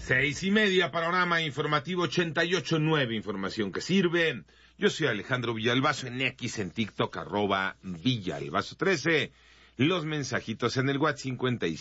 6:30, panorama informativo 88.9, información que sirve. Yo soy Alejandro Villalbazo, en X, en TikTok, @Villalbazo13. Los mensajitos en el WhatsApp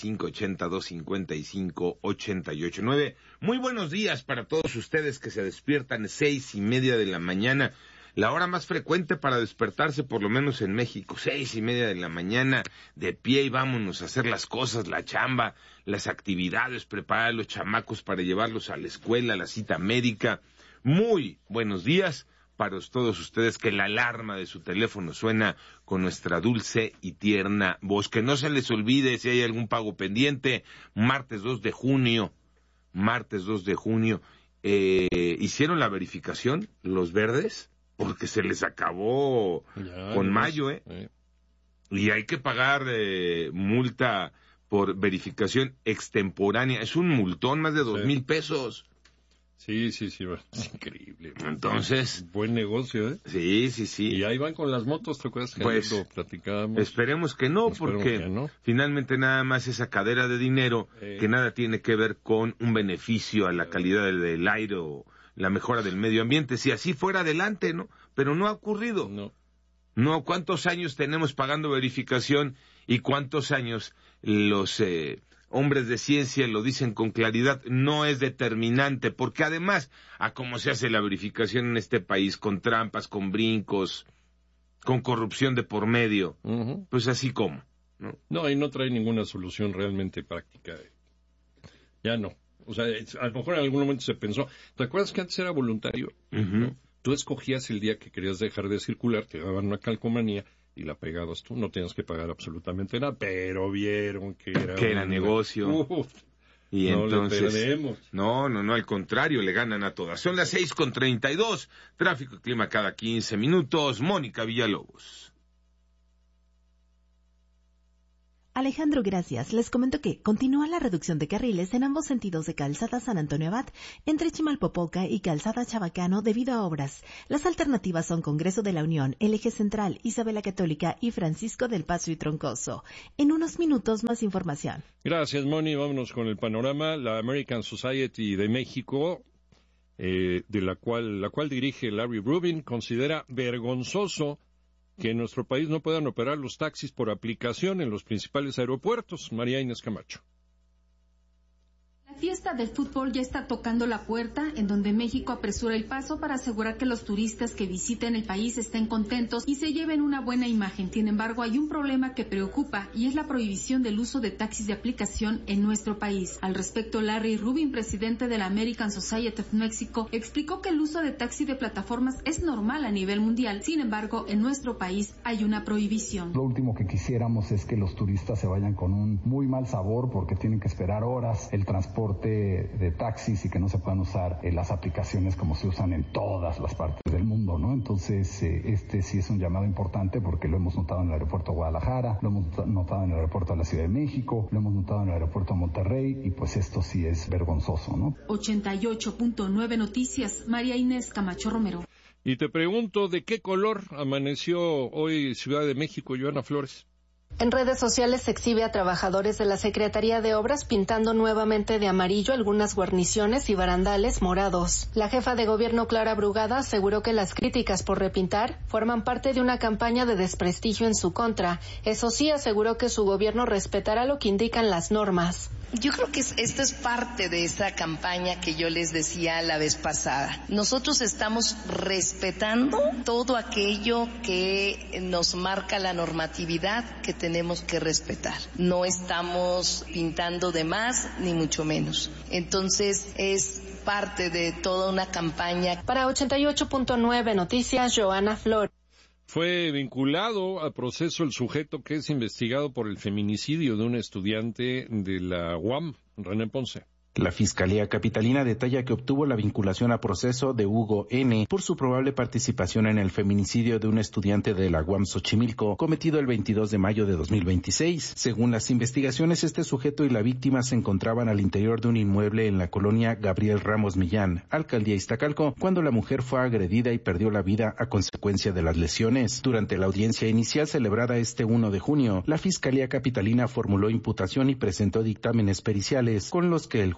5582558889. Muy buenos días para todos ustedes que se despiertan 6:30 de la mañana. La hora más frecuente para despertarse, por lo menos en México, 6:30 de la mañana, de pie y vámonos a hacer las cosas, la chamba, las actividades, preparar a los chamacos para llevarlos a la escuela, a la cita médica. Muy buenos días para todos ustedes, que la alarma de su teléfono suena con nuestra dulce y tierna voz. Que no se les olvide si hay algún pago pendiente, martes 2 de junio, ¿hicieron la verificación los verdes? Porque se les acabó ya, con mayo, y hay que pagar multa por verificación extemporánea. Es un multón, más de 2,000 pesos. Sí, es increíble. Entonces, buen negocio, ¿eh? Sí. Y ahí van con las motos, ¿te acuerdas que pues, lo platicábamos? Esperemos que no, porque finalmente nada más esa cadera de dinero que nada tiene que ver con un beneficio a la calidad del aire o la mejora del medio ambiente. Si así fuera, adelante, ¿no? Pero no ha ocurrido. No, ¿cuántos años tenemos pagando verificación y cuántos años los hombres de ciencia lo dicen con claridad? No es determinante, porque además, a cómo se hace la verificación en este país, con trampas, con brincos, con corrupción de por medio, pues así como, ¿no? No, y no trae ninguna solución realmente práctica. Ya no. O sea, a lo mejor en algún momento se pensó. ¿Te acuerdas que antes era voluntario? ¿No? Tú escogías el día que querías dejar de circular, te daban una calcomanía y la pegabas tú. No tenías que pagar absolutamente nada, pero vieron que era negocio. Y no entonces, le perdemos. No, al contrario, le ganan a todas. Son las 6:32, tráfico y clima cada 15 minutos. Mónica Villalobos. Alejandro, gracias. Les comento que continúa la reducción de carriles en ambos sentidos de Calzada San Antonio Abad, entre Chimalpopoca y Calzada Chabacano, debido a obras. Las alternativas son Congreso de la Unión, el Eje Central, Isabel la Católica y Francisco del Paso y Troncoso. En unos minutos más información. Gracias, Moni. Vámonos con el panorama. La American Society de México, de la cual dirige Larry Rubin, considera vergonzoso que en nuestro país no puedan operar los taxis por aplicación en los principales aeropuertos. María Inés Camacho. La fiesta del fútbol ya está tocando la puerta, en donde México apresura el paso para asegurar que los turistas que visiten el país estén contentos y se lleven una buena imagen. Sin embargo, hay un problema que preocupa y es la prohibición del uso de taxis de aplicación en nuestro país. Al respecto, Larry Rubin, presidente de la American Society of Mexico, explicó que el uso de taxi de plataformas es normal a nivel mundial. Sin embargo, en nuestro país hay una prohibición. Lo último que quisiéramos es que los turistas se vayan con un muy mal sabor porque tienen que esperar horas el transporte de taxis y que no se puedan usar las aplicaciones como se usan en todas las partes del mundo, ¿no? Entonces, este sí es un llamado importante porque lo hemos notado en el aeropuerto de Guadalajara, lo hemos notado en el aeropuerto de la Ciudad de México, lo hemos notado en el aeropuerto de Monterrey y pues esto sí es vergonzoso, ¿no? 88.9 Noticias, María Inés Camacho Romero. Y te pregunto, ¿de qué color amaneció hoy Ciudad de México, Joana Flores? En redes sociales se exhibe a trabajadores de la Secretaría de Obras pintando nuevamente de amarillo algunas guarniciones y barandales morados. La jefa de gobierno, Clara Brugada, aseguró que las críticas por repintar forman parte de una campaña de desprestigio en su contra. Eso sí, aseguró que su gobierno respetará lo que indican las normas. Yo creo que esto es parte de esa campaña que yo les decía la vez pasada. Nosotros estamos respetando todo aquello que nos marca la normatividad que tenemos que respetar. No estamos pintando de más, ni mucho menos. Entonces, es parte de toda una campaña. Para 88.9 Noticias, Joana Flores. Fue vinculado al proceso el sujeto que es investigado por el feminicidio de un estudiante de la UAM, René Ponce. La Fiscalía Capitalina detalla que obtuvo la vinculación a proceso de Hugo N. por su probable participación en el feminicidio de un estudiante de la UAM Xochimilco, cometido el 22 de mayo de 2026. Según las investigaciones, este sujeto y la víctima se encontraban al interior de un inmueble en la colonia Gabriel Ramos Millán, Alcaldía Iztacalco, cuando la mujer fue agredida y perdió la vida a consecuencia de las lesiones. Durante la audiencia inicial celebrada este 1 de junio, la Fiscalía Capitalina formuló imputación y presentó dictámenes periciales con los que el juez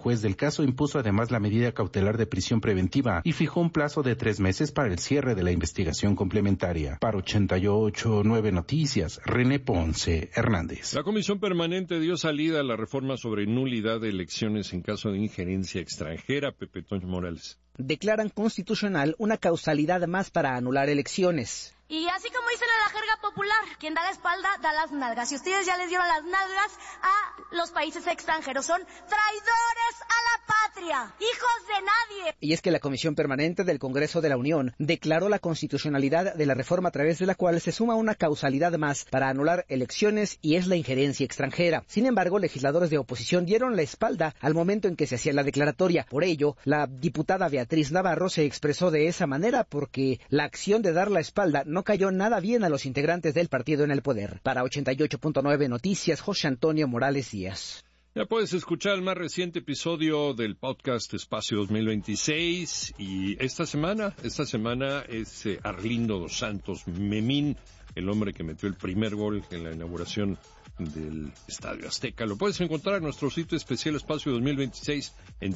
juez del caso impuso además la medida cautelar de prisión preventiva y fijó un plazo de 3 meses para el cierre de la investigación complementaria. Para 88.9 Noticias, René Ponce Hernández. La Comisión Permanente dio salida a la reforma sobre nulidad de elecciones en caso de injerencia extranjera. Pepe Toño Morales. Declaran constitucional una causalidad más para anular elecciones. Y así como dicen en la jerga popular, quien da la espalda da las nalgas. Y ustedes ya les dieron las nalgas a los países extranjeros. Son traidores a la patria, hijos de nadie. Y es que la Comisión Permanente del Congreso de la Unión declaró la constitucionalidad de la reforma a través de la cual se suma una causalidad más para anular elecciones y es la injerencia extranjera. Sin embargo, legisladores de oposición dieron la espalda al momento en que se hacía la declaratoria. Por ello, la diputada Beatriz Navarro se expresó de esa manera porque la acción de dar la espalda no cayó nada bien a los integrantes del partido en el poder. Para 88.9 Noticias, José Antonio Morales Díaz. Ya puedes escuchar el más reciente episodio del podcast Espacio 2026 y esta semana es Arlindo dos Santos Memín, el hombre que metió el primer gol en la inauguración del Estadio Azteca. Lo puedes encontrar en nuestro sitio especial Espacio 2026 en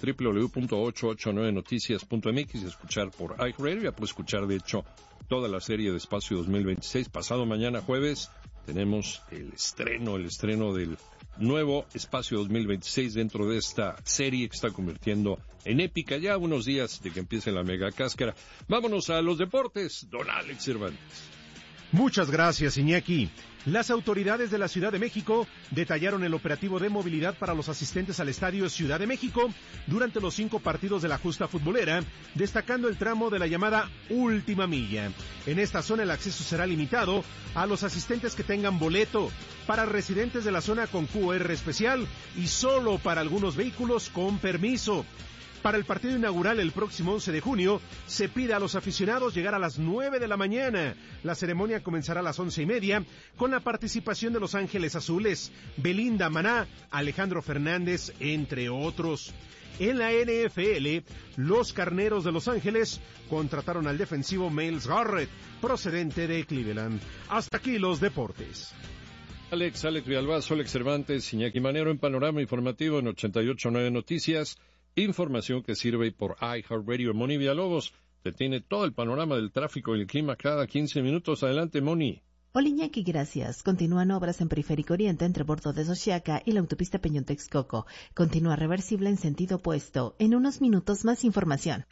www.889noticias.mx y escuchar por iHeartRadio. Ya puedes escuchar, de hecho, toda la serie de Espacio 2026. Pasado mañana jueves tenemos el estreno del nuevo Espacio 2026 dentro de esta serie que está convirtiendo en épica ya unos días de que empiece la mega cáscara. Vámonos a los deportes, don Alex Cervantes. Muchas gracias, Iñaki. Las autoridades de la Ciudad de México detallaron el operativo de movilidad para los asistentes al Estadio Ciudad de México durante los 5 partidos de la justa futbolera, destacando el tramo de la llamada Última Milla. En esta zona el acceso será limitado a los asistentes que tengan boleto, para residentes de la zona con QR especial y solo para algunos vehículos con permiso. Para el partido inaugural el próximo 11 de junio, se pide a los aficionados llegar a las 9 de la mañana. La ceremonia comenzará a las 11:30 con la participación de Los Ángeles Azules, Belinda Maná, Alejandro Fernández, entre otros. En la NFL, los Carneros de Los Ángeles contrataron al defensivo Myles Garrett, procedente de Cleveland. Hasta aquí los deportes. Alex Villalbazo, Alex Cervantes, Iñaki Manero en Panorama Informativo en 88.9 Noticias. Información que sirve por iHeartRadio. Moni Villalobos te tiene todo el panorama del tráfico y el clima cada 15 minutos. Adelante, Moni. Hola, Iñaki, gracias. Continúan obras en Periférico Oriente entre Bordo de Xochiaca y la autopista Peñón-Texcoco. Continúa reversible en sentido opuesto. En unos minutos más información.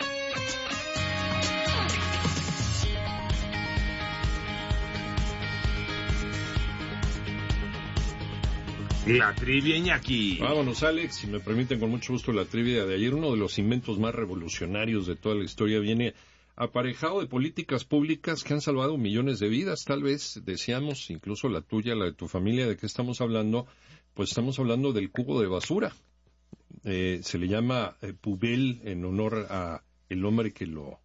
La trivia, Iñaki. Vámonos, Alex, si me permiten con mucho gusto la trivia de ayer. Uno de los inventos más revolucionarios de toda la historia viene aparejado de políticas públicas que han salvado millones de vidas. Tal vez decíamos, incluso la tuya, la de tu familia, ¿de qué estamos hablando? Pues estamos hablando del cubo de basura. Se le llama Poubelle en honor a el hombre que lo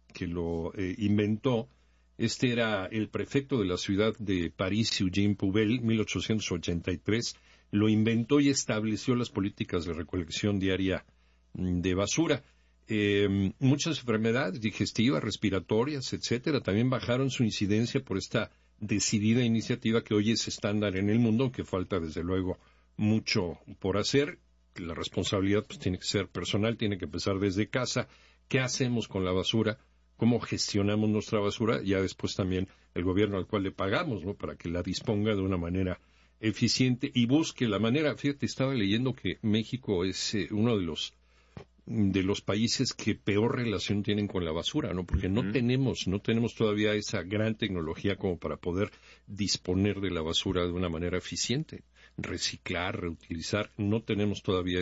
inventó. Este era el prefecto de la ciudad de París, Eugène Poubelle, 1883. Lo inventó y estableció las políticas de recolección diaria de basura. Muchas enfermedades digestivas, respiratorias, etcétera, también bajaron su incidencia por esta decidida iniciativa que hoy es estándar en el mundo, aunque falta desde luego mucho por hacer. La responsabilidad pues tiene que ser personal, tiene que empezar desde casa. ¿Qué hacemos con la basura? ¿Cómo gestionamos nuestra basura? Ya después también el gobierno al cual le pagamos, ¿no? Para que la disponga de una manera eficiente y busque la manera. Fíjate, estaba leyendo que México es uno de los países que peor relación tienen con la basura, ¿no? Porque no tenemos todavía esa gran tecnología como para poder disponer de la basura de una manera eficiente. Reciclar, reutilizar, no tenemos todavía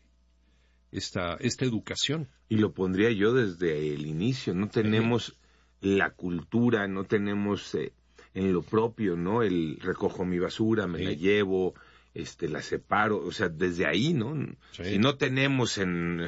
esta educación. Y lo pondría yo desde el inicio, no tenemos la cultura, no tenemos en lo propio, ¿no? El recojo mi basura, me la llevo, la separo, o sea, desde ahí, ¿no? Sí. Si no tenemos en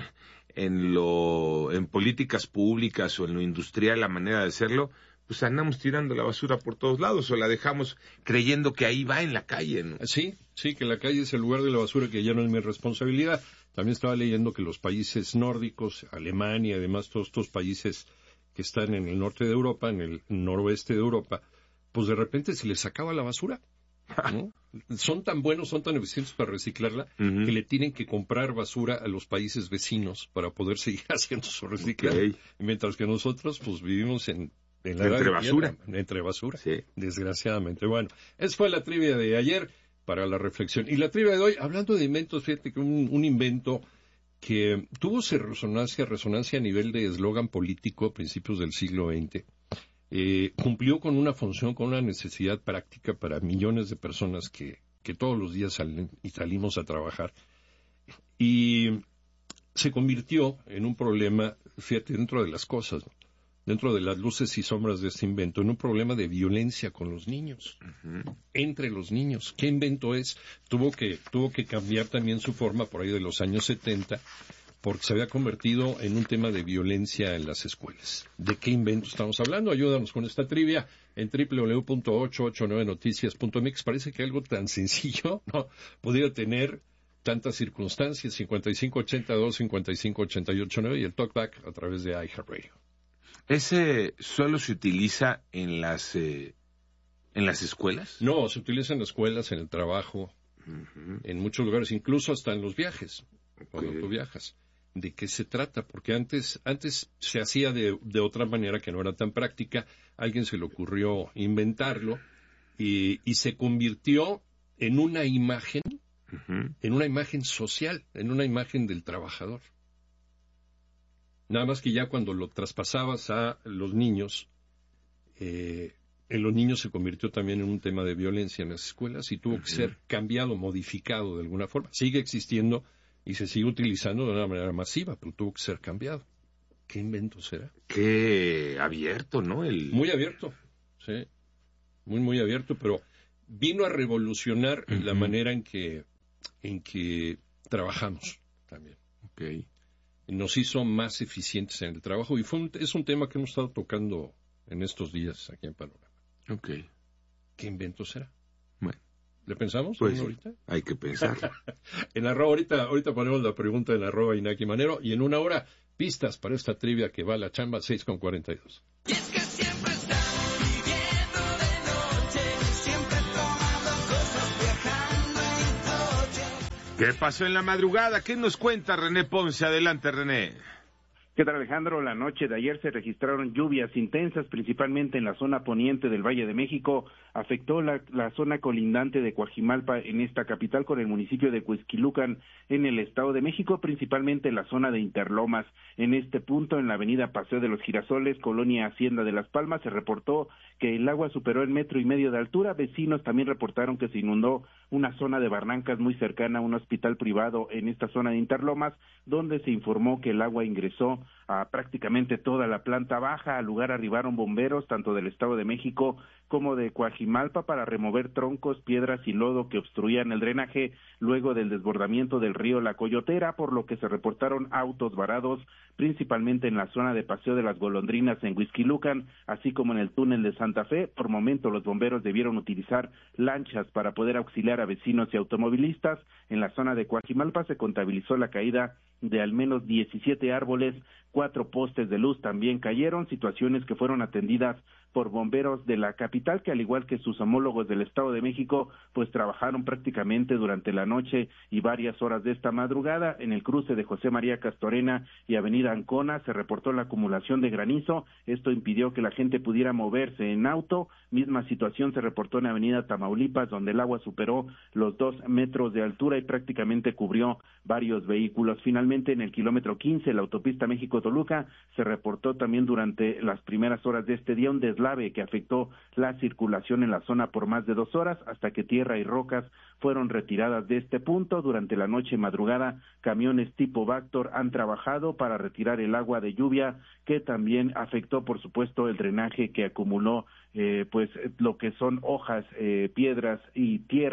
políticas públicas o en lo industrial la manera de hacerlo, pues andamos tirando la basura por todos lados o la dejamos creyendo que ahí va en la calle, ¿no? Sí, que la calle es el lugar de la basura, que ya no es mi responsabilidad. También estaba leyendo que los países nórdicos, Alemania, además todos estos países que están en el norte de Europa, en el noroeste de Europa, pues de repente se les acaba la basura. ¿no? Son tan buenos, son tan eficientes para reciclarla, que le tienen que comprar basura a los países vecinos para poder seguir haciendo su reciclaje. Mientras que nosotros, pues, vivimos en la entre basura. Entre basura, sí. Desgraciadamente. Bueno, esa fue la trivia de ayer para la reflexión. Y la trivia de hoy, hablando de inventos, fíjate que un invento que tuvo resonancia a nivel de eslogan político a principios del siglo XX, cumplió con una función, con una necesidad práctica para millones de personas que todos los días salen y salimos a trabajar. Y se convirtió en un problema, fíjate, dentro de las cosas, ¿no? Dentro de las luces y sombras de este invento, en un problema de violencia con los niños, entre los niños. ¿Qué invento es? Tuvo que cambiar también su forma por ahí de los años 70, porque se había convertido en un tema de violencia en las escuelas. ¿De qué invento estamos hablando? Ayúdanos con esta trivia en www.889noticias.mx. Parece que algo tan sencillo no podría tener tantas circunstancias. 5582-5588-9 y el talkback a través de iHeartRadio. ¿Ese solo se utiliza en las escuelas? No, se utiliza en las escuelas, en el trabajo, en muchos lugares, incluso hasta en los viajes, cuando tú viajas. ¿De qué se trata? Porque antes se hacía de otra manera que no era tan práctica. A alguien se le ocurrió inventarlo y se convirtió en una imagen, social, en una imagen del trabajador. Nada más que ya cuando lo traspasabas a los niños, en los niños se convirtió también en un tema de violencia en las escuelas y tuvo que ser cambiado, modificado de alguna forma. Sigue existiendo y se sigue utilizando de una manera masiva, pero tuvo que ser cambiado. ¿Qué invento será? Qué abierto, ¿no? Muy abierto, sí. Muy, muy abierto, pero vino a revolucionar la manera en que trabajamos también. Okay. Nos hizo más eficientes en el trabajo y es un tema que hemos estado tocando en estos días aquí en Panorama. Okay. ¿Qué invento será? Bueno. ¿Le pensamos? Pues ahorita? Hay que pensar. En ahorita ponemos la pregunta en @Inaki Manero y en una hora pistas para esta trivia que va a la chamba 6:42. Y es que siempre estamos viviendo de noche, siempre tomando cosas, viajando en coche. ¿Qué pasó en la madrugada? ¿Qué nos cuenta René Ponce? Adelante, René. ¿Qué tal, Alejandro? La noche de ayer se registraron lluvias intensas, principalmente en la zona poniente del Valle de México. Afectó la zona colindante de Coajimalpa en esta capital con el municipio de Cuixquilucan en el Estado de México, principalmente en la zona de Interlomas. En este punto, en la avenida Paseo de los Girasoles, Colonia Hacienda de Las Palmas, se reportó que el agua superó el 1,5 metros de altura. Vecinos también reportaron que se inundó una zona de barrancas muy cercana a un hospital privado en esta zona de Interlomas, donde se informó que el agua ingresó a prácticamente toda la planta baja. Al lugar arribaron bomberos tanto del Estado de México como de Coajimalpa para remover troncos, piedras y lodo que obstruían el drenaje luego del desbordamiento del río La Coyotera, por lo que se reportaron autos varados principalmente en la zona de Paseo de las Golondrinas en Cuixquilucan, así como en el túnel de Santa Fe. Por momento los bomberos debieron utilizar lanchas para poder auxiliar a vecinos y automovilistas. En la zona de Coajimalpa se contabilizó la caída de al menos 17 árboles, 4 postes de luz también cayeron, situaciones que fueron atendidas por bomberos de la capital, que al igual que sus homólogos del Estado de México, pues trabajaron prácticamente durante la noche y varias horas de esta madrugada. En el cruce de José María Castorena y Avenida Ancona se reportó la acumulación de granizo. Esto impidió que la gente pudiera moverse en auto. Misma situación se reportó en Avenida Tamaulipas, donde el agua superó los 2 metros de altura y prácticamente cubrió varios vehículos. Finalmente, en el kilómetro 15, la autopista México-Toluca, se reportó también durante las primeras horas de este día un deslave que afectó la circulación en la zona por más de 2 horas, hasta que tierra y rocas fueron retiradas de este punto. Durante la noche y madrugada, camiones tipo Vactor han trabajado para retirar el agua de lluvia, que también afectó, por supuesto, el drenaje que acumuló pues lo que son hojas, piedras y tierra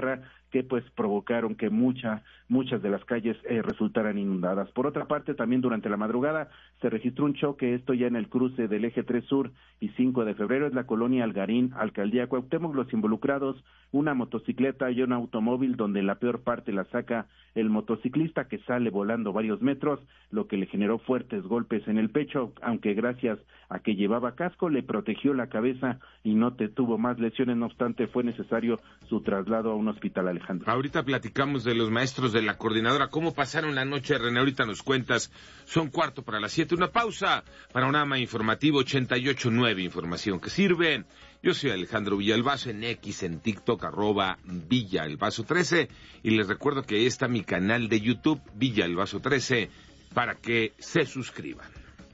que pues provocaron que muchas de las calles resultaran inundadas. Por otra parte, también durante la madrugada se registró un choque, esto ya en el cruce del Eje 3 Sur y 5 de febrero, es la colonia Algarín, Alcaldía Cuauhtémoc. Los involucrados, una motocicleta y un automóvil, donde la peor parte la saca el motociclista, que sale volando varios metros, lo que le generó fuertes golpes en el pecho, aunque gracias a que llevaba casco le protegió la cabeza y no tuvo más lesiones. No obstante, fue necesario su traslado a un hospital, Alejandro. Ahorita platicamos de los maestros de la coordinadora, cómo pasaron la noche, René, ahorita nos cuentas. Son 7:15, una pausa. Panorama informativo 88.9, información que sirve. Yo soy Alejandro Villalbazo, en X, en TikTok, @Villalbazo13, y les recuerdo que ahí está mi canal de YouTube, Villalbazo13, para que se suscriban.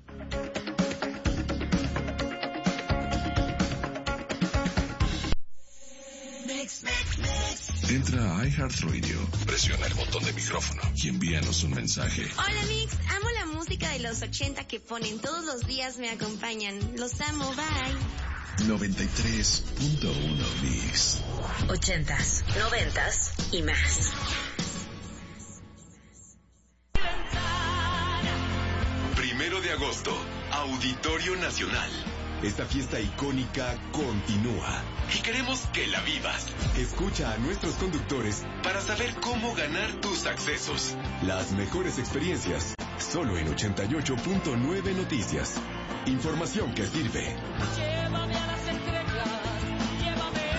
Entra a iHeartRadio, presiona el botón de micrófono y envíanos un mensaje. Hola Mix, amo la música de los 80 que ponen todos los días, me acompañan. Los amo, bye. 93.1 Mix. 80s, 90s y más. Primero de agosto, Auditorio Nacional. Esta fiesta icónica continúa y queremos que la vivas. Escucha a nuestros conductores para saber cómo ganar tus accesos. Las mejores experiencias, solo en 88.9 Noticias. Información que sirve. Llévame a las estrellas, llévame.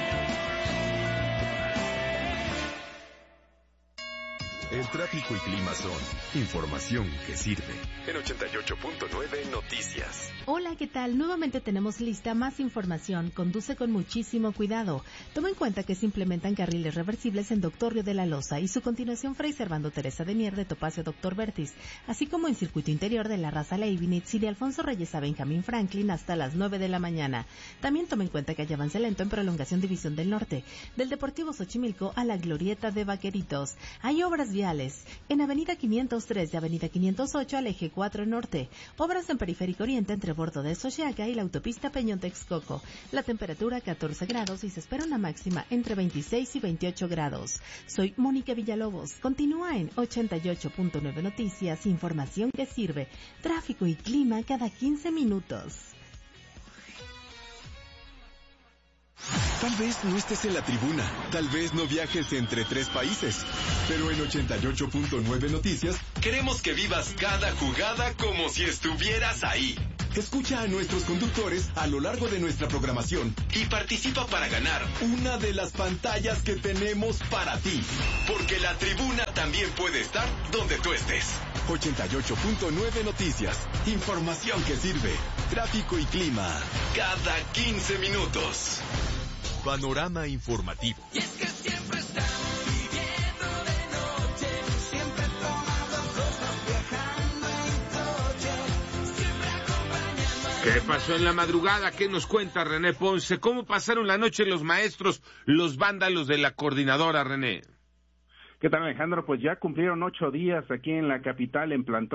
El tráfico y clima son información que sirve. En 88.9 Noticias. Hola, ¿qué tal? Nuevamente tenemos lista más información. Conduce con muchísimo cuidado. Toma en cuenta que se implementan carriles reversibles en Doctor Río de la Loza y su continuación Fray Servando Teresa de Mier de Topacio Doctor Vertis, así como en circuito interior de la Raza Leibniz y de Alfonso Reyes a Benjamín Franklin hasta las 9 de la mañana. También toma en cuenta que hay avance lento en prolongación División del Norte, del Deportivo Xochimilco a la Glorieta de Vaqueritos. Hay obras viales en Avenida 503 y Avenida 508 al Eje 4 Norte. Obras en Periférico Oriente entre Bordo de Xochiaca y la autopista Peñón-Texcoco. La temperatura 14 grados y se espera una máxima entre 26 y 28 grados. Soy Mónica Villalobos. Continúa en 88.9 Noticias, información que sirve. Tráfico y clima cada 15 minutos. Tal vez no estés en la tribuna, tal vez no viajes entre 3 países, pero en 88.9 Noticias queremos que vivas cada jugada como si estuvieras ahí. Escucha a nuestros conductores a lo largo de nuestra programación y participa para ganar una de las pantallas que tenemos para ti, porque la tribuna también puede estar donde tú estés. 88.9 Noticias, información que sirve, tráfico y clima, cada 15 minutos. Panorama informativo. Y es que siempre estamos viviendo de noche, siempre tomando cosas, viajando en coche, siempre acompañando. ¿Qué pasó en la madrugada? ¿Qué nos cuenta René Ponce? ¿Cómo pasaron la noche los maestros, los vándalos de la coordinadora, René? ¿Qué tal, Alejandro? Pues ya cumplieron 8 días aquí en la capital, en plantón.